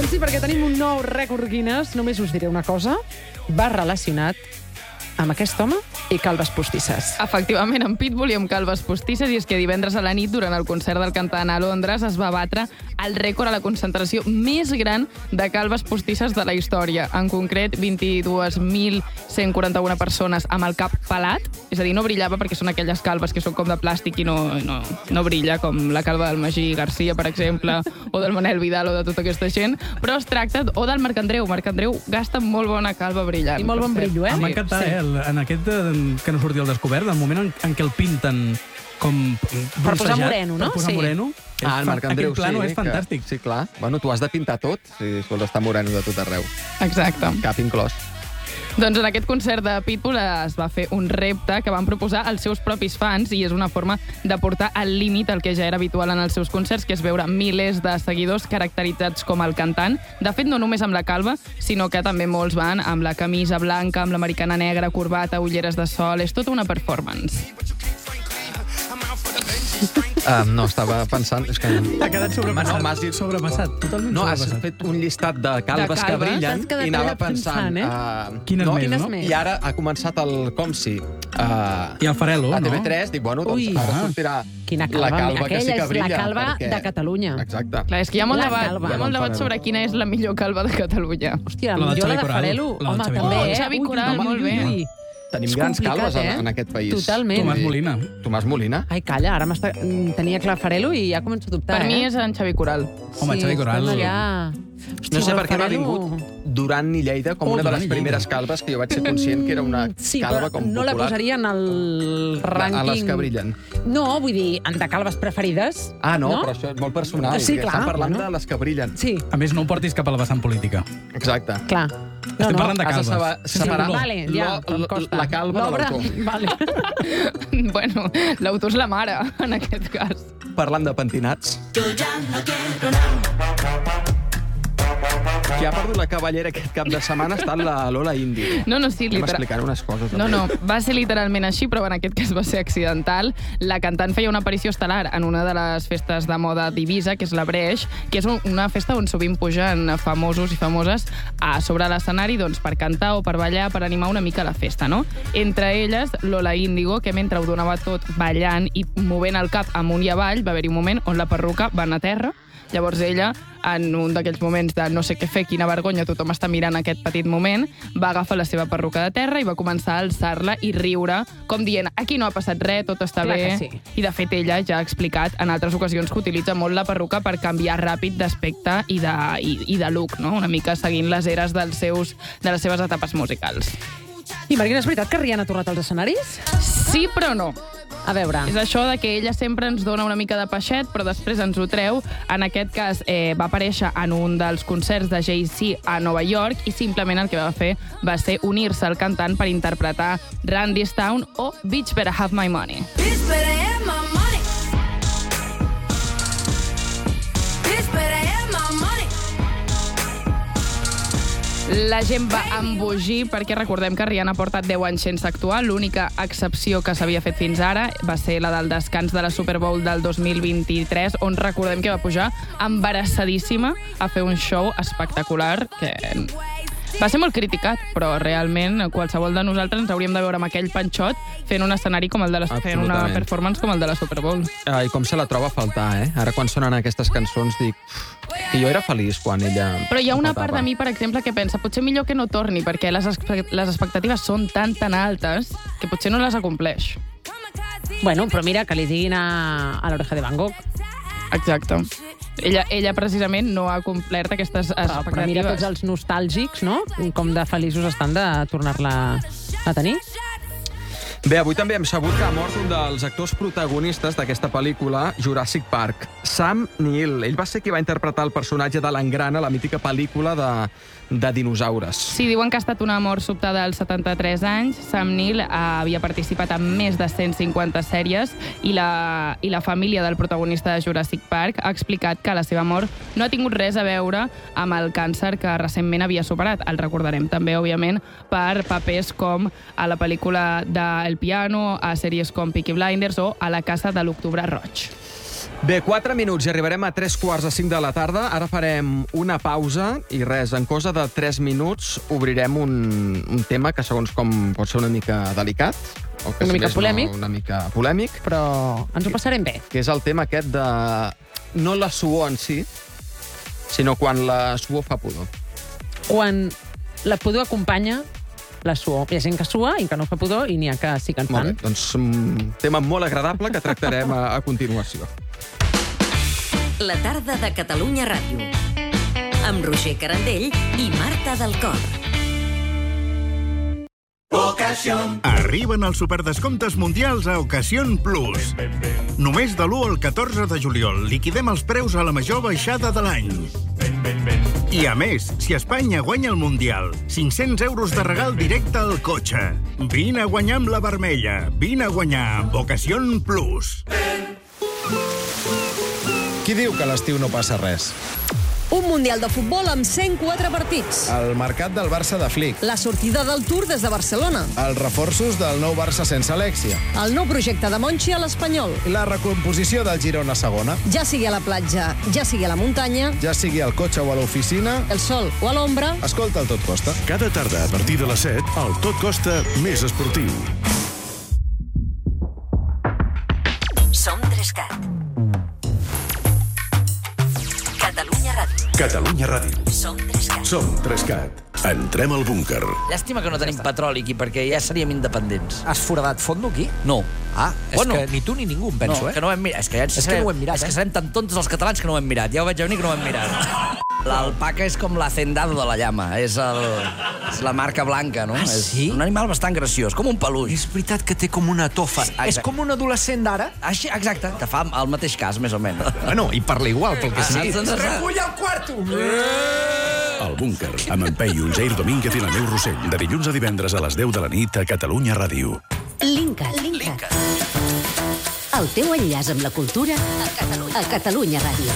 sí, perquè tenim un nou rècord Guinness. Només us diré una cosa. Va relacionat amb aquest home i calves postisses. Efectivament, amb Pitbull i amb calves postisses, i és que divendres a la nit, durant el concert del cantant a Londres, es va batre el rècord a la concentració més gran de calves postisses de la història. En concret, 22.141 persones amb el cap pelat, és a dir, no brillava perquè són aquelles calves que són com de plàstic i no brilla, com la calva del Magí Garcia, per exemple, o del Manel Vidal o de tota aquesta gent, però es tracta, o del Marc Andreu. Marc Andreu gasta molt bona calva brillant. I molt bon brillo, eh? M'ha encantat, en aquest que no sortia al descobert, el moment en què el pinten com per posar moreno, no? Per posar moreno. El Marc Andreu, Aquell plano és fantàstic. Sí, clar. Bueno, tu has de pintar tot, si vols estar moreno de tot arreu. Exacte. Cap inclòs. Doncs en aquest concert de Pitbull es va fer un repte que van proposar els seus propis fans, i és una forma de portar al límit el que ja era habitual en els seus concerts, que és veure milers de seguidors caracteritzats com el cantant. De fet, no només amb la calva, sinó que també molts van amb la camisa blanca, amb l'americana negra, corbata, ulleres de sol. És tota una performance. No, estava pensant... És que... Ha quedat sobrepassat. M'has dit... Sobrepassat, totalment No, has sobrepassat. fet un llistat de calves que calves. brillen T'has quedat i anava allà pensant, pensant... Quines més, Quines no? més? I ara ha començat el com si... I el Farelo, a no? TV3, dic, bueno, doncs Ui. ara sortirà Quina calva, la calva que aquella sí que és la brilla. calva de Catalunya. Exacte. Clar, és que hi ha molt La debat, calva. hi ha molt debat sobre quina és la millor calva de Catalunya. Hòstia, La del jo la Xavi de Coral. Farelo, La del home, Xavi també, Coral. eh? Xavi Ui, Coral, ui, molt ui, bé. ui. Tenim És grans complicat, calves eh? en aquest país. Totalment. Tomàs Molina. Tomàs Molina. Ai, calla, ara tenia clar Farelo i ja començo a dubtar, Per mi és en Xavi Coral. Home, Xavi Coral. estem allà. Hòstia, No sé per què m'ha Farelo- vingut Duran i Lleida com una de Duran les i Lleida. primeres calves que jo vaig ser conscient que era una Sí, calva però com no la popular. posaria en el rànquing. A les que brillen. No, vull dir, de calves preferides. Ah, no, però això és molt personal. Sí, que clar, Estan parlant bueno. de les que brillen. Sí, A més, no ho portis cap a la vessant política. Exacte. clar. Estem parlant de Has de calves. saber- separar Vale, ja, em costa. la calva de L'obra, l'autor. Vale. Bueno, l'autor és la mare, en aquest cas. Parlant de pentinats. Qui ha perdut la cavallera aquest cap de setmana ha estat la Lola Índigo. No, sí, Anem explicant unes coses. No, va ser literalment així, però en aquest cas va ser accidental. La cantant feia una aparició estel·lar en una de les festes de moda d'Ibiza, que és la Breix, que és una festa on sovint pugen famosos i famoses a sobre l'escenari, doncs, per cantar o per ballar, per animar una mica la festa, no? Entre elles, Lola Índigo, que mentre ho donava tot ballant i movent el cap amunt i avall, va haver-hi un moment on la perruca va anar a terra. Llavors ella, en un d'aquells moments de no sé què fer, quina vergonya, tothom està mirant aquest petit moment, va agafar la seva perruca de terra i va començar a alçar-la i riure, com dient, aquí no ha passat res, tot està Clar bé. que sí. I de fet ella ja ha explicat en altres ocasions que utilitza molt la perruca per canviar ràpid d'aspecte i de look, no? Una mica seguint les eres de les seves etapes musicals. I, Marina, és veritat que Rihanna ha tornat als escenaris? Sí, però no. A veure. És això de que ella sempre ens dona una mica de peixet, però després ens ho treu. En aquest cas, va aparèixer en un dels concerts de Jay-Z a Nova York i simplement el que va fer va ser unir-se al cantant per interpretar Randy's Town o Bitch Better Have My Money. Bitch better have my money. Bitch better have my money. La gent va embogir perquè recordem que Rihanna ha portat 10 anys sense actuar. L'única excepció que s'havia fet fins ara va ser la del descans de la Super Bowl del 2023, on recordem que va pujar embarassadíssima a fer un show espectacular que va ser molt criticat, però realment qualsevol de nosaltres ens hauríem de veure amb aquell panxot fent un escenari com el de fent una Absolutament. performance com el de la Super Bowl. I com se la troba a faltar, eh? Ara quan sonen aquestes cançons dic que jo era feliç quan ella... Però hi ha una ho petava. part de mi, per exemple, que pensa potser millor que no torni, perquè les expectatives són tan altes que potser no les acompleix. Bueno, però mira, que li diguin a l'Oreja de Van Gogh. Exacte. Ella precisament no ha complert aquestes expectatives. Però mira tots els nostàlgics, no? Com de feliços estan de tornar-la a tenir. Bé, avui també hem sabut que ha mort un dels actors protagonistes d'aquesta pel·lícula, Jurassic Park, Sam Neill. Ell va ser qui va interpretar el personatge de l'Engrana, la mítica pel·lícula de dinosaures. Sí, diuen que ha estat una mort sobtada als 73 anys. Sam Neill havia participat en més de 150 sèries i la família del protagonista de Jurassic Park ha explicat que la seva mort no ha tingut res a veure amb el càncer que recentment havia superat. El recordarem també, òbviament, per papers com a la pel·lícula de El Piano, a sèries com Peaky Blinders o a La Casa de l'Octubre Roig. Bé, 4 minuts i arribarem a 3:45 de la tarda. Ara farem una pausa i res, en cosa de 3 minuts obrirem un tema que segons com pot ser una mica delicat. O que Una mica si més no, polèmic. Una mica polèmic. Però ens ho passarem bé. Que és el tema aquest de... no la suor en si, sinó quan la suor fa pudor. Quan la pudor acompanya la suor. Hi ha gent que sua i que no fa pudor i n'hi ha que sí que en Molt fan. bé, doncs un tema molt agradable que tractarem a continuació. La tarda de Catalunya Ràdio. Amb Roger Carandell i Marta Delcor. Arriben els superdescomptes mundials a Ocasión Plus. Només de l'1 al 14 de juliol liquidem els preus a la major baixada de l'any. I a més, si Espanya guanya el Mundial, 500 euros de regal directe al cotxe. Vine a guanyar amb la vermella. Vine a guanyar amb Ocasión Plus. Qui diu que a l'estiu no passa res? Un Mundial de futbol amb 104 partits. El mercat del Barça de Flick. La sortida del Tour des de Barcelona. Els reforços del nou Barça sense Alexia. El nou projecte de Monchi a l'Espanyol. I la recomposició del Girona segona. Ja sigui a la platja, ja sigui a la muntanya, Ja sigui al cotxe o a l'oficina, el sol o a l'ombra, escolta el Tot Costa. Cada tarda, a partir de les 7, el Tot Costa més esportiu. Som 3CAT. Catalunya Ràdio. Catalunya Ràdio. Som 3CAT. Som 3CAT. Entrem al búnquer. Llàstima que no tenim petroli aquí, perquè ja seríem independents. Has foradat fondo aquí? No. Ah, és Bueno. que ni tu ni ningú em penso, No, que no ho hem mirat. És que, ja ens És que no ho hem mirat, És que serem tan tontos els catalans que no ho hem mirat. Ja ho veig a venir que no ho hem mirat. L'alpaca és com l'hacendado de la llama. És la marca blanca, no? sí? És un animal bastant graciós, com un peluix. És veritat que té com una tofa. És com un adolescent d'ara? Així, exacte, que fa el mateix cas, més o menys. Bueno, i parla igual, pel que sigui. Recull el quarto! El búnquer, amb en Peyu, Jair Domínguez i la Neu Rossell. De dilluns a divendres a les 10 de la nit a Catalunya Ràdio. Linkat. El teu enllaç amb la cultura a Catalunya Ràdio.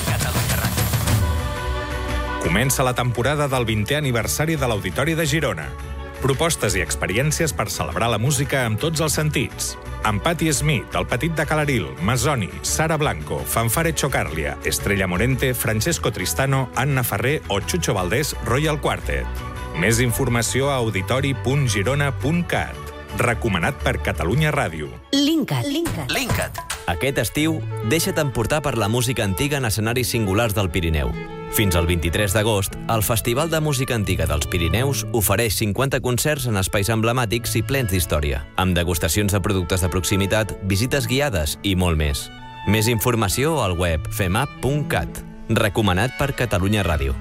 Comença la temporada del 20è aniversari de l'Auditori de Girona. Propostes i experiències per celebrar la música amb tots els sentits. Amb Patti Smith, El Petit de Calaril, Masoni, Sara Blanco, Fanfare Chocarlia, Estrella Morente, Francesco Tristano, Anna Ferrer o Chucho Valdés Royal Quartet. Més informació a auditori.girona.cat. Recomanat per Catalunya Ràdio. Linkat. Aquest estiu, deixa't emportar per la música antiga en escenaris singulars del Pirineu. Fins al 23 d'agost, el Festival de Música Antiga dels Pirineus ofereix 50 concerts en espais emblemàtics i plens d'història, amb degustacions de productes de proximitat, visites guiades i molt més. Més informació al web femap.cat. Recomanat per Catalunya Ràdio.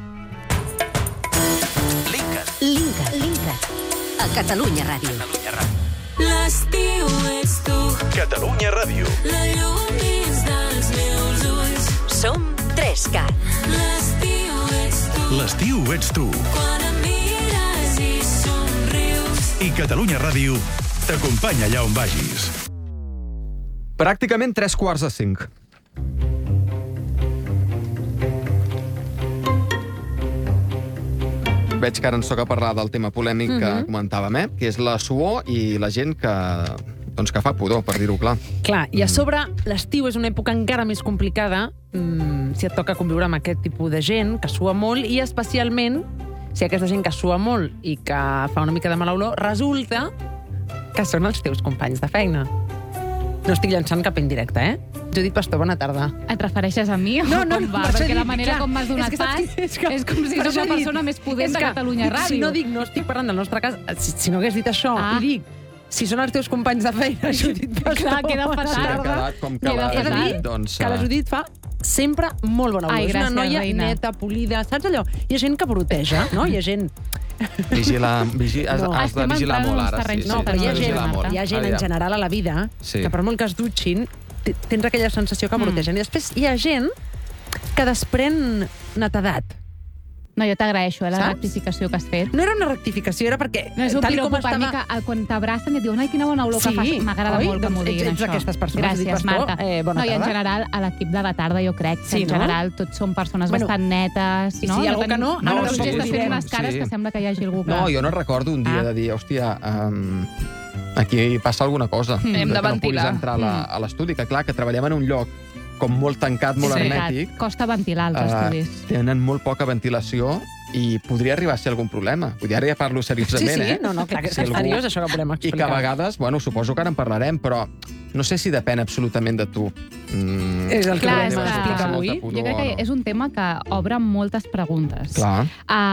Linkat. A Catalunya Ràdio. L'estiu ets tu, Catalunya Ràdio. la llum dins dels meus ulls. Som 3CAT. L'estiu ets tu, L'estiu ets tu. quan em mires i somrius. I Catalunya Ràdio t'acompanya allà on vagis. Pràcticament 3:45. Veig que ara ens toca parlar del tema polèmic que comentàvem, que és la suor i la gent que fa pudor, per dir-ho clar. Clar, i a sobre, l'estiu és una època encara més complicada si et toca conviure amb aquest tipus de gent que sua molt i especialment si aquesta gent que sua molt i que fa una mica de mala olor, resulta que són els teus companys de feina. No estic llançant cap indirecte, Judit Pastor, bona tarda. Et refereixes a mi? No, Com va? per això Perquè la dic, manera clar, com m'has donat pas és com si per fos això la dic, persona més potent és de que Catalunya dic, Ràdio. no estic parlant del nostre cas, si no hagués dit això, Ah. i dic, si són els teus companys de feina, Judit Pastor, Clar, queda bona fatal. tarda. quedat com que Queda la... He de dir doncs, que la Judit fa sempre molt bona olor. Ai, És una gràcies, noia reina. neta, polida, saps allò? Hi ha gent que broteja, no? Hi ha gent... has de Estem vigilar entrant en molt uns ara. terrenys No, però hi ha gent, Marta. hi ha gent en general a la vida Sí. que per molt que es dutxin, tens aquella sensació que brotegen. I després hi ha gent que desprèn netedat. No, jo t'agraeixo, la Saps? rectificació que has fet. No era una rectificació, era perquè... No, és un tal piropo com per mi estava... que quan t'abracen i et diuen ai, quina bona olor que Sí, fas. M'agrada oi? molt que m'ho Doncs diguin, ets això. d'aquestes persones, Judit Gràcies, Pastor. Marta. Bona No, i en tarda. general, a l'equip de la tarda jo crec que Sí, en no? general tots són persones Bueno, bastant netes. i no? si hi ha algú que tenim- no, no, ara no, us ho estàs fent direm. unes cares Sí. que sembla que hi hagi algú que... No, jo no recordo un dia de dir, hòstia, aquí passa alguna cosa. Hem de que no puguis ventilar. entrar a l'estudi, que clar, que treballem en un lloc com molt tancat, molt hermètic. Costa ventilar els estudis. Tenen molt poca ventilació i podria arribar a ser algun problema. Vull dir, ara ja parlo seriosament, Sí, no, clar, que és seriós això que volem explicar. I que a vegades, bueno, suposo que ara en parlarem, però no sé si depèn absolutament de tu. És el que volem explicar avui. Jo crec que és un tema que obre moltes preguntes. Clar.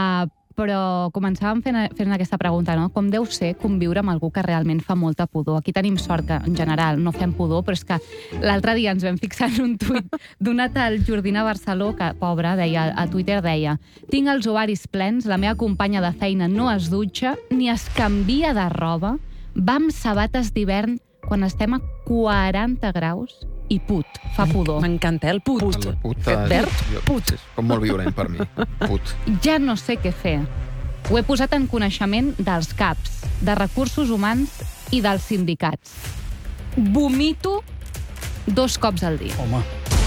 Però començàvem fent aquesta pregunta, no? Com deu ser conviure amb algú que realment fa molta pudor? Aquí tenim sort que, en general, no fem pudor, però és que l'altre dia ens vam fixar en un tuit d'una tal Jordina Barceló, que, pobra, deia, a Twitter deia: tinc els ovaris plens, la meva companya de feina no es dutxa, ni es canvia de roba, va amb sabates d'hivern quan estem a 40 graus i put, fa pudor. M'encanta, el put. El put, put. És com molt violent per mi. Put. Ja no sé què fer. Ho he posat en coneixement dels CAPs, de recursos humans i dels sindicats. Vomito 2 cops al dia. Home.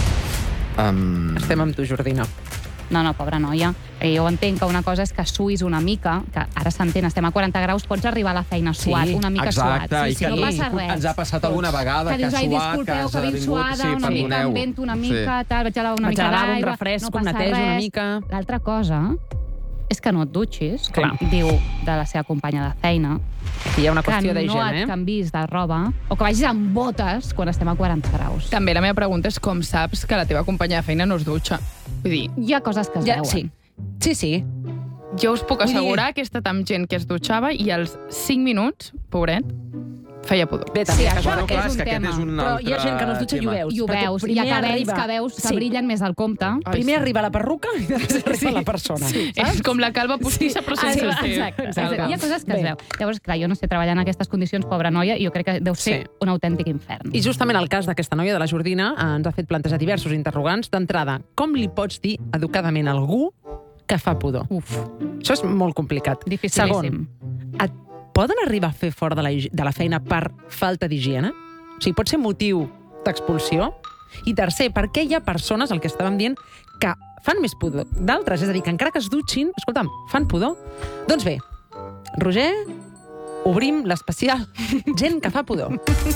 Estem amb tu, Jordina. No, pobra noia. Jo entenc que una cosa és que suïs una mica, que ara s'entén, estem a 40 graus, pots arribar a la feina suat, una mica suat. Exacte, no passa res. Ens ha passat alguna vegada que suat, disculpeu, que vinc suada, una mica em vento una mica, tal, vaig a lavar una mica l'aigua, un refresc, un netejo una mica. L'altra cosa és que no et dutxis, com diu de la seva companya de feina, hi ha una qüestió que no et canvis de roba, o que vagis amb botes quan estem a 40 graus. També la meva pregunta és com saps que la teva companya de feina no es dutxa? Vull dir... Hi ha coses que es veuen. Sí. Jo us puc assegurar que he estat amb gent que es dutxava i als 5 minuts, pobret, feia pudor. Bé, també, això és un tema. Però hi ha gent que no es dutxa i ho veus. I ho veus, hi ha cabells que brillen més al compte. Primer arriba la perruca i després arriba la persona. És com la calva postissa, però sense ser. Exacte. Hi ha coses que es veu. Llavors, clar, jo no sé, treballar en aquestes condicions, pobra noia, i jo crec que deu ser un autèntic infern. I justament el cas d'aquesta noia de la Jordina ens ha fet plantejar diversos interrogants. D'entrada, com li pots dir educadament a algú que fa pudor? Això és molt complicat. Dificilíssim. Segon, et poden arribar a fer fora de la feina per falta d'higiene? O sigui, pot ser motiu d'expulsió? I tercer, per què hi ha persones, el que estàvem dient, que fan més pudor d'altres? És a dir, que encara que es dutxin, escolta'm, fan pudor? Doncs bé, Roger, obrim l'especial gent que fa pudor.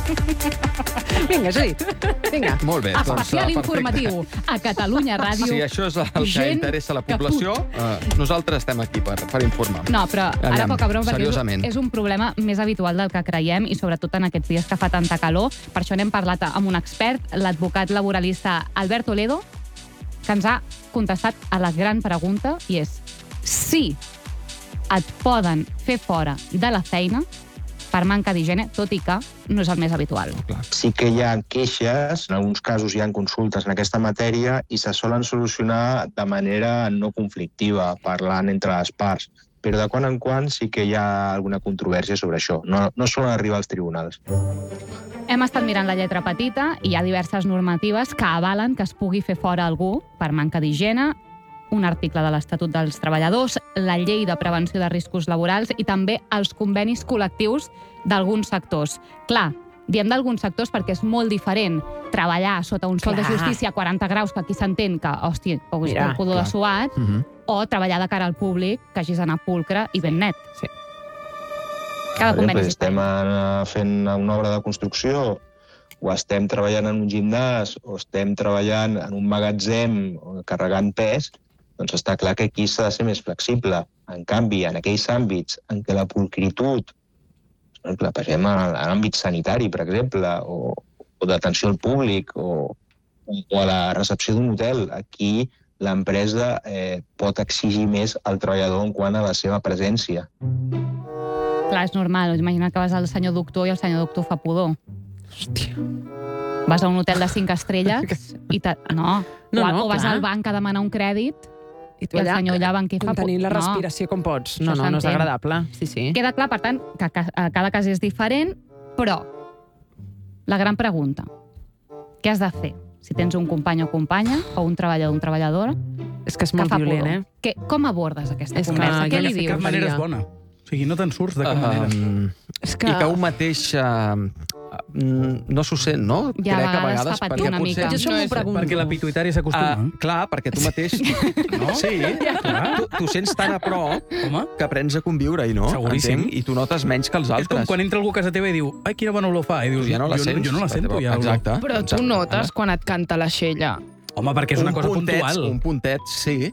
Vinga, Judit. Vinga. Molt bé. Especial informatiu a Catalunya Ràdio. Si això és el que interessa a la població, nosaltres estem aquí per informar. No, però ara poca broma, seriosament. És un problema més habitual del que creiem i sobretot en aquests dies que fa tanta calor. Per això n'hem parlat amb un expert, l'advocat laboralista Albert Toledo, que ens ha contestat a la gran pregunta, i és si et poden fer fora de la feina per manca d'higiene, tot i que no és el més habitual. Sí que hi ha queixes, en alguns casos hi ha consultes en aquesta matèria i se solen solucionar de manera no conflictiva, parlant entre les parts, però de quan en quan sí que hi ha alguna controvèrsia sobre això. No solen arribar als tribunals. Hem estat mirant la lletra petita i hi ha diverses normatives que avalen que es pugui fer fora algú per manca d'higiene, un article de l'Estatut dels Treballadors, la Llei de Prevenció de Riscos Laborals i també els convenis col·lectius d'alguns sectors. Clar, diem d'alguns sectors perquè és molt diferent treballar sota un sol de justícia a 40 graus, que aquí s'entén que, hòstia, un pudor de suat, o treballar de cara al públic, que hagis d'anar pulcre i ben net. Sí. Cada conveni és estem fent una obra de construcció, o estem treballant en un gimnàs, o estem treballant en un magatzem carregant pes, doncs està clar que aquí s'ha de ser més flexible. En canvi, en aquells àmbits en què la pulcritud, per exemple, passem a l'àmbit sanitari, per exemple, o d'atenció al públic, o a la recepció d'un hotel, aquí l'empresa pot exigir més al treballador en quant a la seva presència. Clar, és normal. Imagina que vas al senyor doctor i el senyor doctor fa pudor. Hòstia. Vas a un hotel de 5 estrelles i o vas al banc a demanar un crèdit i el senyor allà banquer fa... Contenint la respiració com pots. No és agradable. Sí. Queda clar, per tant, que cada cas és diferent, però la gran pregunta, què has de fer? Si tens un company o companya, o un treballador o una treballadora... És que és molt violent, Com abordes aquesta conversa? Què li dius? Cap manera és bona. O sigui, no te'n surts de cap manera. I que un mateix no s'ho sent, no? Ja, a vegades fa patir una mica. Jo això m'ho pregunto. Perquè la pituitària s'acostuma. Clar, perquè tu mateix... No? Sí, tu sents tan a prop que aprens a conviure-hi, no? Seguríssim. Entenc? I tu notes menys que els altres. És com quan entra algú a casa teva i diu ai, quina bona olor fa. I dius, ja no la sents. Jo no la sento, ja. Exacte. Però tu notes quan et canta la Xella. Home, perquè és una cosa puntual. Un puntet, sí.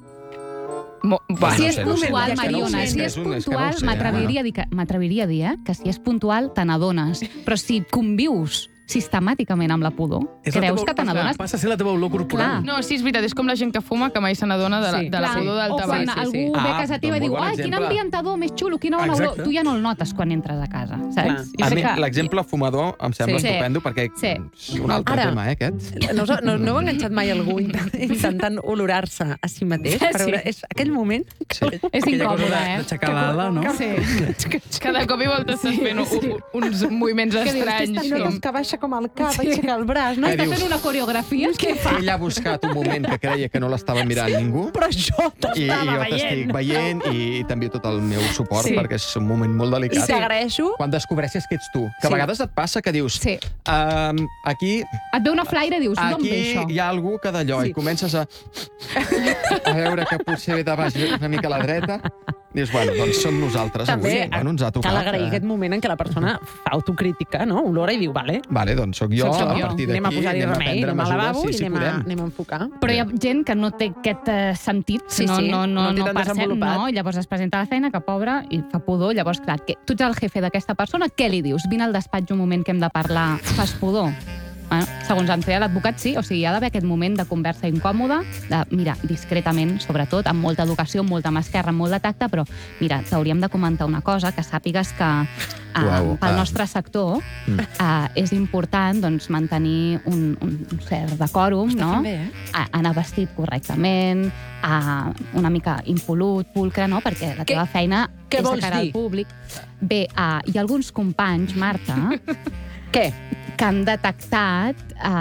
Si és puntual, Mariona, si és puntual, m'atreviria a dir que si és puntual, te n'adones. Però si convius sistemàticament amb la pudor, creus que te n'adones? Passa a ser la teva olor corporal. No, sí, és veritat, és com la gent que fuma que mai se n'adona de la pudor del tabac. O quan algú ve a casa teva i diu ai, quin ambientador més xulo, quina bona olor. Tu ja no el notes quan entres a casa, saps? A mi l'exemple fumador em sembla estupendo perquè és un altre tema, aquest. No heu enganxat mai algú intentant olorar-se a si mateix? Però és aquell moment... És incòmode, d'aixecar l'ala, no? Cada cop i volta estàs fent uns moviments estranys. Que baixa com el cap, aixeca el braç, no? Està fent una coreografia? Què fa? Ell ha buscat un moment que creia que no l'estava mirant ningú. Però jo t'estava veient. I jo t'estic veient i t'envio tot el meu suport perquè és un moment molt delicat. I t'agraeixo. Quan descobreixes que ets tu. Que a vegades et passa que dius... Aquí... Et ve una flaire i dius, d'on ve això? Aquí hi ha algú que d'allò i comences a veure que potser ve de baix una mica a la dreta. Dius, bueno, doncs som nosaltres avui. Bueno, ens ha tocat. Cal agrair aquest moment en què la persona fa autocrítica, no? Olora i diu, vale. Vale, doncs soc jo, a partir d'aquí anem a posar-hi remei, anem al lavabo i anem a enfocar. Però hi ha gent que no té aquest sentit, no percep, no, i llavors es presenta a la feina, que pobra, i fa pudor, llavors, clar, tu ets el jefe d'aquesta persona, què li dius? Vine al despatx un moment que hem de parlar, fas pudor? Bueno, segons ens deia l'advocat, sí. O sigui, hi ha d'haver aquest moment de conversa incòmoda, de, mira, discretament, sobretot, amb molta educació, amb molta mà esquerra, amb molt de tacte, però, mira, t'hauríem de comentar una cosa, que sàpigues que pel nostre sector és important doncs, mantenir un cert decòrum, no? Anar vestit correctament, una mica impolut, pulcre, no? Perquè la teva feina és de cara al públic. Bé, hi ha alguns companys, Marta... Què? Que han detectat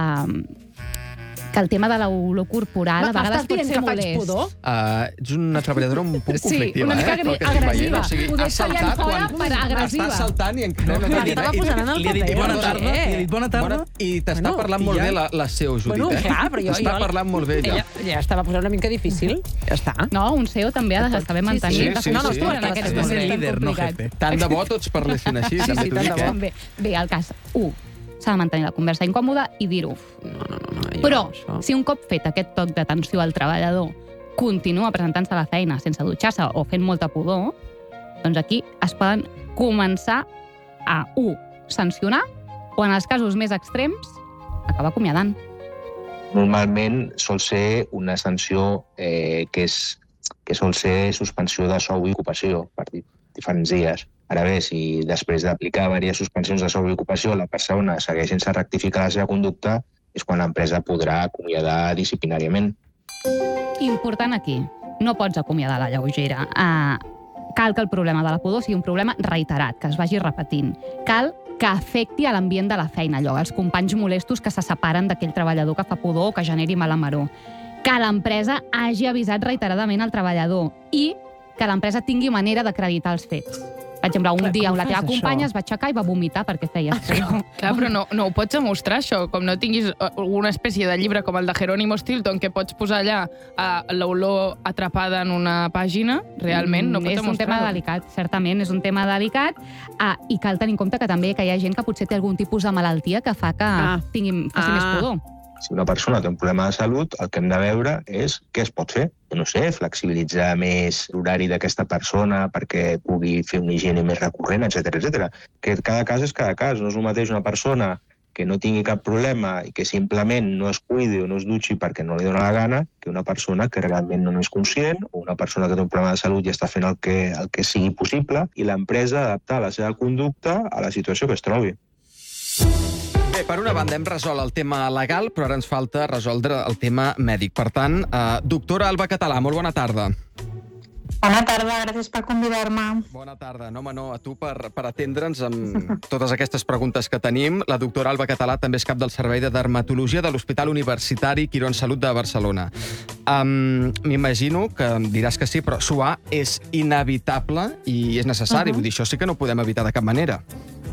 que el tema de l'olor corporal a vegades pot ser molest. Ets una treballadora un punt conflictiva. Sí, una mica agressiva. Poder saltar quan estàs saltant i li he dit bona tarda i t'està parlant molt bé la CEO, Judit. Bueno, clar, però jo... T'està parlant molt bé, ella. Ja estava posant una mica difícil. Ja està. No, un CEO també ha d'estar ben mantenint. No, tu en aquest moment líder, no jefe. Tant de bo tots parlessin així, també t'ho dic. Bé, el cas 1. S'ha de mantenir la conversa incòmoda i dir-ho. Però, si un cop fet aquest toc d'atenció al treballador continua presentant-se a la feina sense dutxar-se o fent molta pudor, doncs aquí es poden començar a, 1, sancionar, o en els casos més extrems, acabar acomiadant. Normalment sol ser una sanció que sol ser suspensió de sou i ocupació per diferents dies. Ara bé, si després d'aplicar diverses suspensions de sou i ocupació la persona segueix sense rectificar la seva conducta, és quan l'empresa podrà acomiadar disciplinàriament. Important aquí, no pots acomiadar a la lleugera. Cal que el problema de la pudor sigui un problema reiterat, que es vagi repetint. Cal que afecti a l'ambient de la feina, allò, els companys molestos que se separen d'aquell treballador que fa pudor o que generi mala maror. Que l'empresa hagi avisat reiteradament al treballador i que l'empresa tingui manera d'acreditar els fets. Per exemple, un dia la teva companya es va aixecar i va vomitar perquè feia fred. Clar, però no ho pots demostrar, això. Com no tinguis una espècie de llibre com el de Jerónimo Stilton, que pots posar allà l'olor atrapada en una pàgina, realment no pots demostrar-ho. És un tema delicat, certament, és un tema delicat. I cal tenir en compte que també hi ha gent que potser té algun tipus de malaltia que fa que faci més pudor. Si una persona té un problema de salut, el que hem de veure és què es pot fer. No sé, flexibilitzar més l'horari d'aquesta persona perquè pugui fer una higiene més recurrent, etc. Que cada cas és cada cas. No és el mateix una persona que no tingui cap problema i que simplement no es cuidi o no es dutxi perquè no li dona la gana, que una persona que realment no és conscient o una persona que té un problema de salut i està fent el que sigui possible i l'empresa adaptar la seva conducta a la situació que es trobi. Bé, per una banda hem resolt el tema legal, però ara ens falta resoldre el tema mèdic. Per tant, doctora Alba Català, molt bona tarda. Bona tarda, gràcies per convidar-me. Bona tarda. No, a tu per atendre'ns amb totes aquestes preguntes que tenim. La doctora Alba Català també és cap del Servei de Dermatologia de l'Hospital Universitari Quirón Salut de Barcelona. M'imagino que em diràs que sí, però suar és inevitable i és necessari. Vull dir, això sí que no ho podem evitar de cap manera.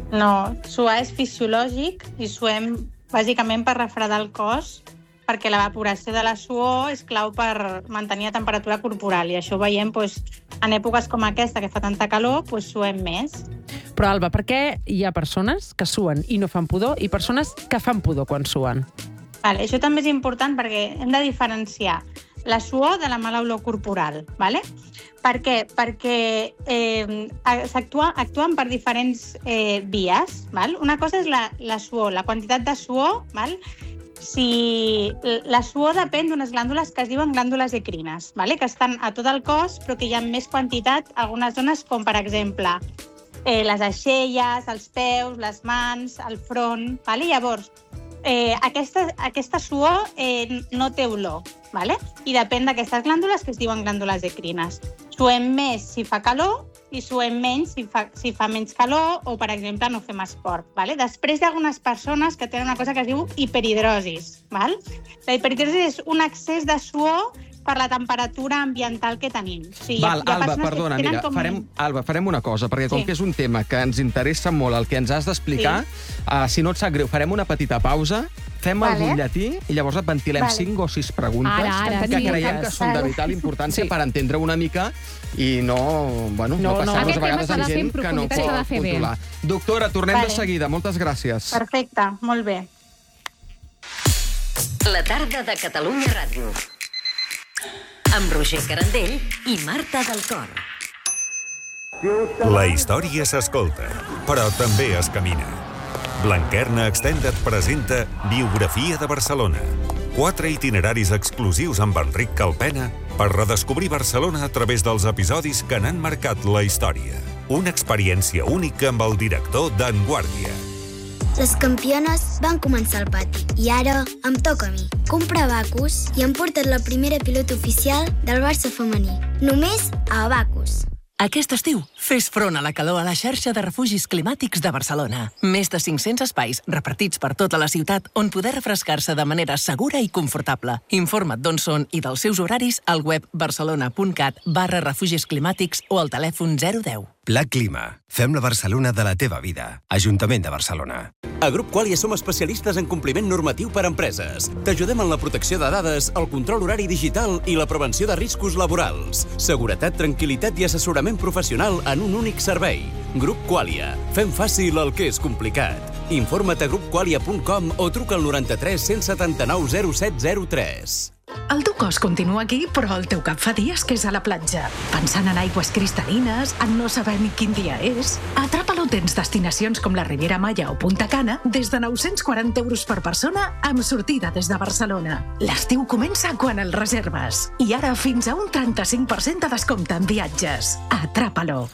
No, suar és fisiològic i suem bàsicament per refredar el cos, perquè l'evaporació de la suor és clau per mantenir la temperatura corporal, i això ho veiem en èpoques com aquesta, que fa tanta calor, suem més. Però, Alba, per què hi ha persones que suen i no fan pudor i persones que fan pudor quan suen? Vale, això també és important perquè hem de diferenciar la suor de la mala olor corporal. Vale? Per què? Perquè actuen per diferents vies. Val? Una cosa és la suor, la quantitat de suor. Val? Si la suor depèn d'unes glàndules que es diuen glàndules endocrines, vale? Que estan a tot el cos, però que hi ha més quantitat a algunes zones, com per exemple les aixelles, els peus, les mans, el front. Vale? Llavors, aquesta suor no té olor, vale? I depèn d'aquestes glàndules que es diuen glàndules endocrines. Suem més si fa calor i suem menys si fa menys calor o, per exemple, no fem esport. Vale? Després hi ha algunes persones que tenen una cosa que es diu hiperhidrosis. Val? La hiperhidrosis és un excés de suor per la temperatura ambiental que tenim. Sí, Alba, perdona, mira, farem una cosa, perquè com que és un tema que ens interessa molt el que ens has d'explicar, si no et sap greu, farem una petita pausa, fem el butlletí i llavors et ventilem 5 o 6 preguntes que creiem que són de vital importància per entendre una mica i no passar-nos a vegades amb gent que no pot controlar. Doctora, tornem de seguida. Moltes gràcies. Perfecte, molt bé. La tarda de Catalunya Ràdio. Amb Roger Carandell i Marta del Cor. La història s'escolta, però també es camina. Blanquerna Extended presenta Biografia de Barcelona. 4 itineraris exclusius amb Enric Calpena per redescobrir Barcelona a través dels episodis que n'han marcat la història. Una experiència única amb el director d'En Guàrdia. Les campiones van començar al pati i ara em toca a mi. Comprar Abacus i han portat la primera pilota oficial del Barça femení. Només a Abacus. Aquest estiu, fes front a la calor a la xarxa de refugis climàtics de Barcelona. Més de 500 espais repartits per tota la ciutat on poder refrescar-se de manera segura i confortable. Informa't d'on són i dels seus horaris al web barcelona.cat/refugis climàtics o al telèfon 010. Pla Clima. Fem la Barcelona de la teva vida. Ajuntament de Barcelona. A Grup Qualia som especialistes en compliment normatiu per a empreses. T'ajudem en la protecció de dades, el control horari digital i la prevenció de riscos laborals. Seguretat, tranquil·litat i assessorament professional en un únic servei. Grup Qualia. Fem fàcil el que és complicat. Informa't a grupqualia.com o truca al 93 179 0703. El teu cos continua aquí, però el teu cap fa dies que és a la platja. Pensant en aigües cristal·lines, en no saber ni quin dia és. Atrapa-lo tens destinacions com la Riviera Maya o Punta Cana des de 940 euros per persona amb sortida des de Barcelona. L'estiu comença quan el reserves. I ara fins a un 35% de descompte en viatges. Atrapa-lo.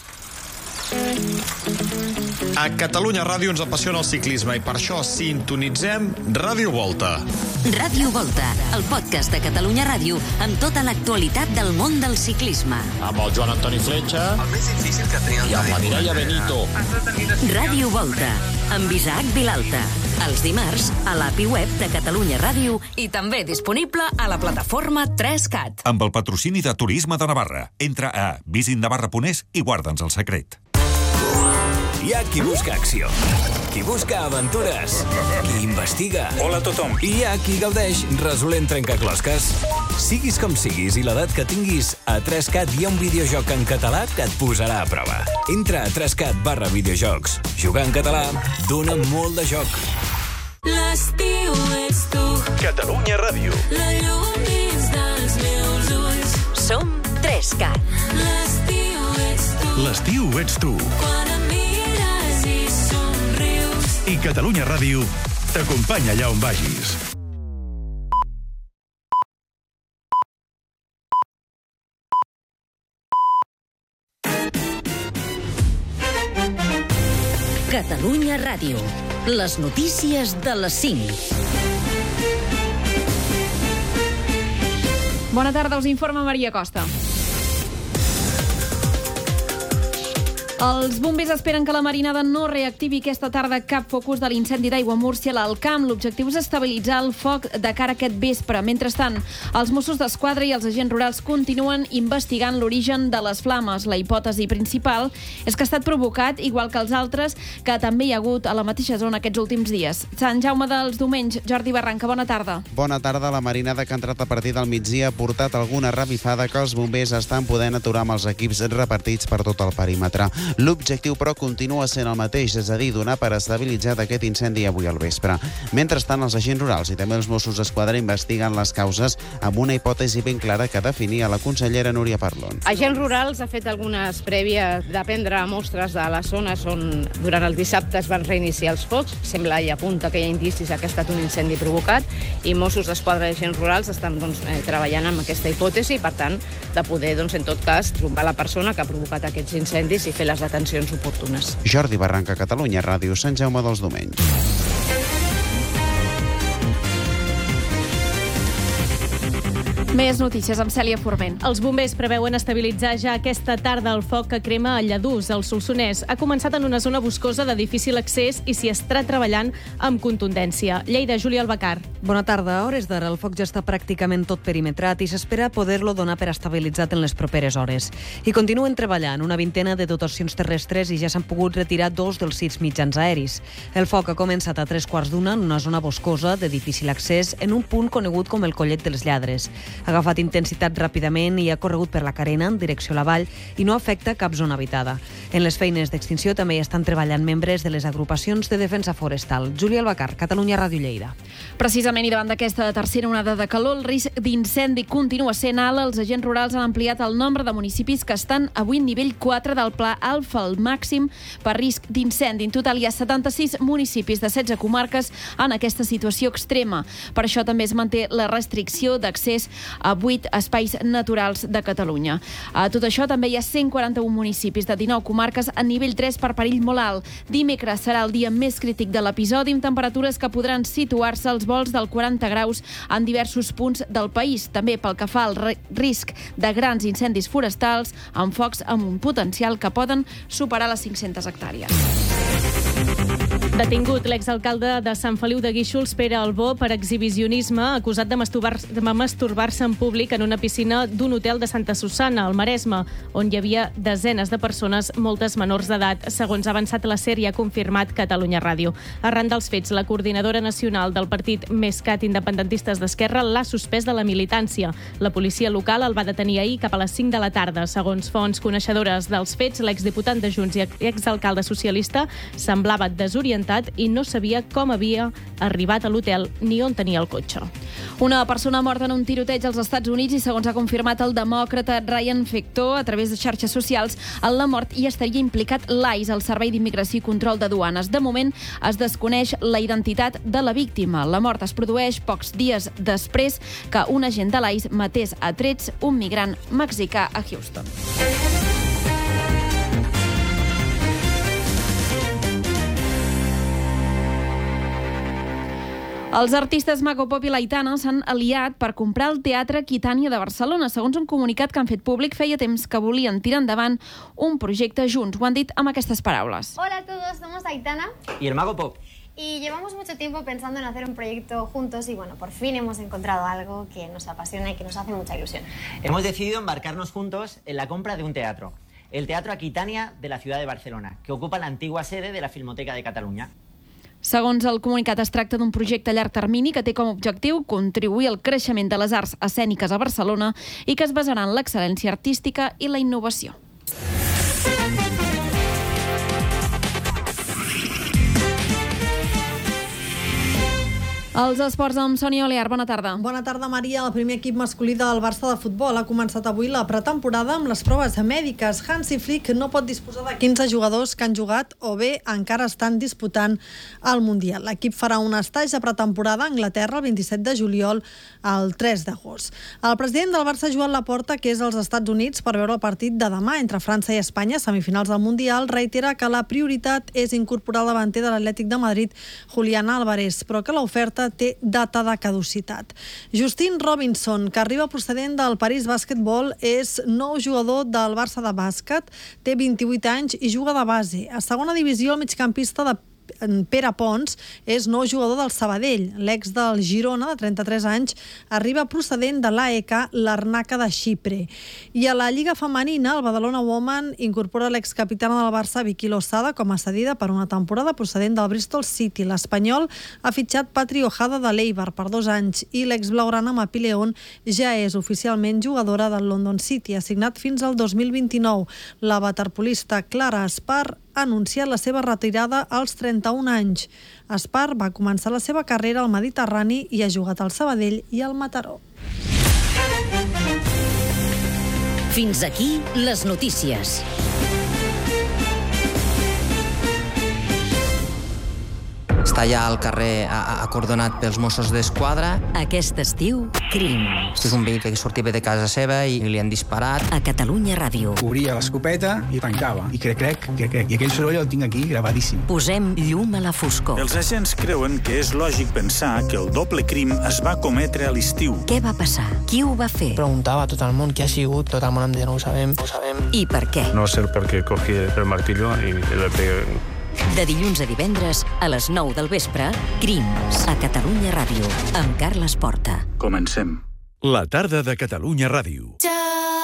A Catalunya Ràdio ens apassiona el ciclisme i per això sintonitzem Ràdio Volta. Ràdio Volta, el podcast de Catalunya Ràdio amb tota l'actualitat del món del ciclisme. Amb el Joan Antoni Fletxa. El més difícil que té i amb la Mireia Benito. Ràdio Volta, amb Isaac Vilalta. Els dimarts a l'API web de Catalunya Ràdio i també disponible a la plataforma 3CAT. Amb el patrocini de Turisme de Navarra. Entra a visitnavarra.es i guarda'ns el secret. Hi ha qui busca acció, qui busca aventures, qui investiga. Hola a tothom. I hi ha qui gaudeix resolent trencaclosques. Siguis com siguis i l'edat que tinguis, a 3CAT hi ha un videojoc en català que et posarà a prova. Entra a 3CAT/videojocs. Jugar en català dona molt de joc. L'estiu ets tu. Catalunya Ràdio. La llum dins dels meus ulls. Som 3CAT. L'estiu ets tu. L'estiu ets tu. Quan em mires i somrius. I Catalunya Ràdio t'acompanya allà on vagis. Catalunya Ràdio. Les notícies de les 5. Bona tarda, us informa Maria Costa. Els bombers esperen que la marinada no reactivi aquesta tarda cap focus de l'incendi d'aigua a Múrcia a l'Alt Camp. L'objectiu és estabilitzar el foc de cara a aquest vespre. Mentrestant, els Mossos d'Esquadra i els agents rurals continuen investigant l'origen de les flames. La hipòtesi principal és que ha estat provocat, igual que els altres, que també hi ha hagut a la mateixa zona aquests últims dies. Sant Jaume dels Domenys, Jordi Barranca, bona tarda. Bona tarda. La marinada que ha entrat a partir del migdia ha portat alguna revifada que els bombers estan podent aturar amb els equips repartits per tot el perímetre. L'objectiu, però, continua sent el mateix, és a dir, donar per estabilitzat aquest incendi avui al vespre. Mentrestant, els agents rurals i també els Mossos d'Esquadra investiguen les causes amb una hipòtesi ben clara que definia la consellera Núria Parlon. Agents rurals ha fet algunes prèvies de prendre mostres de les zones on durant el dissabte es van reiniciar els focs. Sembla i apunta que hi ha indicis que ha estat un incendi provocat i Mossos d'Esquadra i agents rurals estan treballant amb aquesta hipòtesi i, per tant, de poder, en tot cas, trobar la persona que ha provocat aquests incendis i fer les detencions oportunes. Jordi Barranca, Catalunya Ràdio, Sant Jaume dels Domenys. Més notícies amb Cèlia Forment. Els bombers preveuen estabilitzar ja aquesta tarda el foc que crema a Lladús, al Solsonès. Ha començat en una zona boscosa de difícil accés i s'hi està treballant amb contundència. Lleida, Júlia Albacar. Bona tarda. A hores d'ara el foc ja està pràcticament tot perimetrat i s'espera poder-lo donar per estabilitzat en les properes hores. I continuen treballant una vintena de dotacions terrestres i ja s'han pogut retirar 2 dels 6 mitjans aeris. El foc ha començat a 3:15 en una zona boscosa de difícil accés en un punt conegut com el Collet dels Lladres. Ha agafat intensitat ràpidament i ha corregut per la carena en direcció a la vall i no afecta cap zona habitada. En les feines d'extinció també hi estan treballant membres de les agrupacions de defensa forestal. Júlia Albacar, Catalunya Ràdio Lleida. Precisament i davant d'aquesta tercera onada de calor, el risc d'incendi continua sent alt. Els agents rurals han ampliat el nombre de municipis que estan avui en nivell 4 del Pla Alfa, el màxim per risc d'incendi. En total hi ha 76 municipis de 16 comarques en aquesta situació extrema. Per això també es manté la restricció d'accés a 8 espais naturals de Catalunya. A tot això també hi ha 141 municipis de 19 comarques a nivell 3 per perill molt alt. Dimecres serà el dia més crític de l'episodi, amb temperatures que podran situar-se als volts del 40 graus en diversos punts del país. També pel que fa al risc de grans incendis forestals amb focs amb un potencial que poden superar les 500 hectàrees. Detingut l'exalcalde de Sant Feliu de Guíxols, Pere Albó, per exhibicionisme, acusat de masturbar-se en públic en una piscina d'un hotel de Santa Susanna, al Maresme, on hi havia desenes de persones, moltes menors d'edat, segons ha avançat la SER i ha confirmat Catalunya Ràdio. Arran dels fets, la coordinadora nacional del partit MesCat Independentistes d'Esquerra l'ha suspès de la militància. La policia local el va detenir ahir cap a les 5 de la tarda. Segons fonts coneixedores dels fets, l'exdiputat de Junts i exalcalde socialista semblava desorientat i no sabia com havia arribat a l'hotel ni on tenia el cotxe. Una persona morta en un tiroteig als Estats Units i, segons ha confirmat el demòcrata Ryan Fector a través de xarxes socials, en la mort hi estaria implicat l'ICE, el Servei d'Immigració i Control de Duanes. De moment es desconeix la identitat de la víctima. La mort es produeix pocs dies després que un agent de l'ICE matés a trets un migrant mexicà a Houston. Els artistes Mago Pop i l'Aitana s'han aliat per comprar el Teatre Aquitània de Barcelona. Segons un comunicat que han fet públic, feia temps que volien tirar endavant un projecte junts. Ho han dit amb aquestes paraules. Hola a todos, somos Aitana y el Mago Pop. Y llevamos mucho tiempo pensando en hacer un proyecto juntos y bueno, por fin hemos encontrado algo que nos apasiona y que nos hace mucha ilusión. Hemos decidido embarcarnos juntos en la compra de un teatro, el Teatro Aquitània de la ciudad de Barcelona, que ocupa la antigua sede de la Filmoteca de Catalunya. Segons el comunicat, es tracta d'un projecte a llarg termini que té com a objectiu contribuir al creixement de les arts escèniques a Barcelona i que es basarà en l'excel·lència artística i la innovació. Els esports amb Sònia Olear. Bona tarda. Bona tarda, Maria. El primer equip masculí del Barça de futbol ha començat avui la pretemporada amb les proves mèdiques. Hansi Flick no pot disposar de 15 jugadors que han jugat o bé encara estan disputant el Mundial. L'equip farà un estatge de pretemporada a Anglaterra el 27 de juliol al 3 d'agost. El president del Barça, Joan Laporta, que és als Estats Units per veure el partit de demà entre França i Espanya, semifinals del Mundial, reitera que la prioritat és incorporar el davanter de l'Atlètic de Madrid, Julián Álvarez, però que l'oferta contracte té data de caducitat. Justin Robinson, que arriba procedent del París Basketball, és nou jugador del Barça de bàsquet, té 28 anys i juga de base. A segona divisió, el migcampista de Pere Pons és nou jugador del Sabadell. L'ex del Girona, de 33 anys, arriba procedent de l'AEK Larnaca de Xipre. I a la Lliga Femenina, el Badalona Woman incorpora l'excapitana del Barça, Vicky Losada, com a cedida per una temporada procedent del Bristol City. L'Espanyol ha fitxat Patri Ojada de l'Eibar per 2 anys i l'ex blaugrana Mapi León ja és oficialment jugadora del London City, assignat fins al 2029. La waterpolista Clara Espar ha anunciat la seva retirada als 31 anys. Espar va començar la seva carrera al Mediterrani i ha jugat al Sabadell i al Mataró. Fins aquí les notícies. Està allà al carrer acordonat pels Mossos d'Esquadra. Aquest estiu, Crims. És un vehicle que sortia de casa seva i li han disparat. A Catalunya Ràdio. Obria l'escopeta i tancava. I crec. I aquell soroll el tinc aquí gravadíssim. Posem llum a la foscor. Els agents creuen que és lògic pensar que el doble crim es va cometre a l'estiu. Què va passar? Qui ho va fer? Preguntava a tot el món qui ha sigut. Tot el món em deia, no ho sabem. I per què? No sé per què cogí el martillo i le pegué. De dilluns a divendres, a les 9 del vespre, Crims, a Catalunya Ràdio, amb Carles Porta. Comencem. La tarda de Catalunya Ràdio.